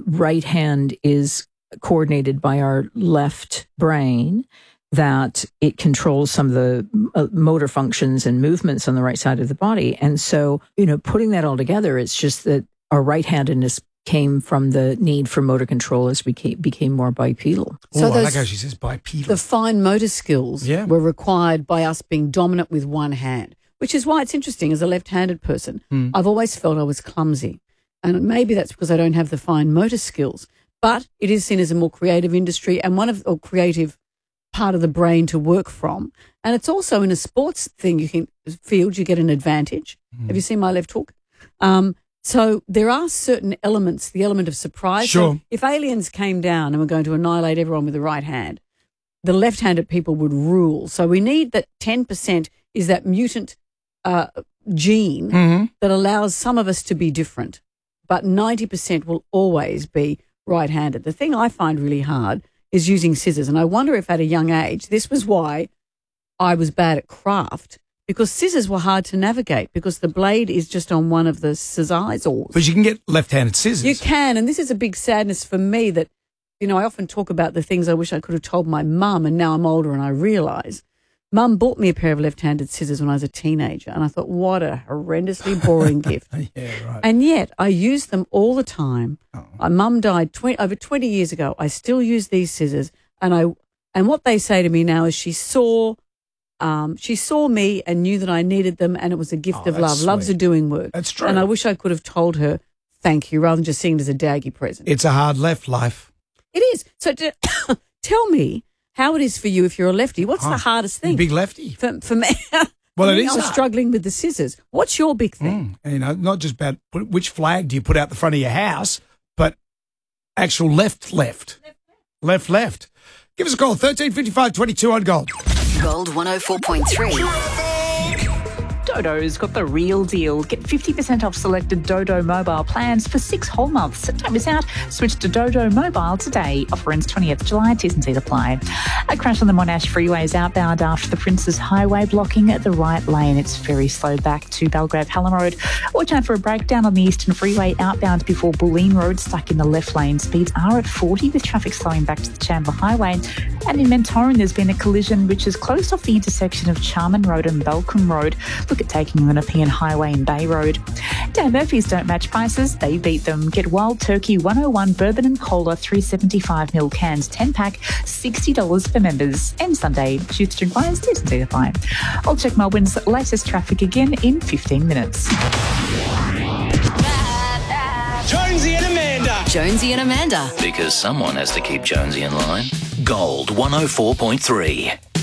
right hand is coordinated by our left brain, that it controls some of the motor functions and movements on the right side of the body. And so, putting that all together, it's just that our right-handedness came from the need for motor control as we became more bipedal. So I like how she says bipedal. The fine motor skills were required by us being dominant with one hand, which is why it's interesting as a left-handed person. I've always felt I was clumsy. And maybe that's because I don't have the fine motor skills. But it is seen as a more creative industry and creative part of the brain to work from. And it's also in a sports field, you get an advantage. Have you seen my left hook? So there are certain elements, the element of surprise. Sure. So if aliens came down and were going to annihilate everyone with the right hand, the left-handed people would rule. So we need that 10% is that mutant gene that allows some of us to be different, but 90% will always be right-handed. The thing I find really hard is using scissors, and I wonder if at a young age, this was why I was bad at craft, because scissors were hard to navigate because the blade is just on one of the scissorzors. But you can get left-handed scissors. You can, and this is a big sadness for me that, I often talk about the things I wish I could have told my mum, and now I'm older and I realise. Mum bought me a pair of left-handed scissors when I was a teenager, and I thought, what a horrendously boring gift. Yeah, right. And yet I use them all the time. Oh. My mum died over 20 years ago. I still use these scissors, and what they say to me now is she saw me and knew that I needed them, and it was a gift of love. Sweet. Loves are doing work. That's true. And I wish I could have told her thank you rather than just seeing it as a daggy present. It's a hard left life. It is. So tell me how it is for you if you're a lefty. What's the hardest thing? Big lefty. For me, Well, it is I was hard. struggling with the scissors. What's your big thing? And, not just about which flag do you put out the front of your house, but actual left. Give us a call, 1355 22 on Gold. Gold 104.3. Dodo's got the real deal. Get 50% off selected Dodo mobile plans for 6 whole months. Don't miss out. Switch to Dodo Mobile today. Offer ends 20th July. T's and C's apply. A crash on the Monash freeways outbound after the Princes Highway blocking the right lane. It's very slow back to Belgrave Hallam Road. Watch out for a breakdown on the Eastern Freeway outbound before Bulleen Road, stuck in the left lane. Speeds are at 40 with traffic slowing back to the Chandler Highway. And in Mentone, there's been a collision which has closed off the intersection of Charman Road and Balcombe Road. Look at taking Nepean Highway and Bay Road. Dan Murphy's don't match prices, they beat them. Get Wild Turkey 101 Bourbon and Cola 375ml cans 10-pack, $60 for members. And Sunday, Tuesday and Fridays, T's and C's apply. I'll check Melbourne's latest traffic again in 15 minutes. Jonesy and Amanda. Jonesy and Amanda. Because someone has to keep Jonesy in line. Gold 104.3.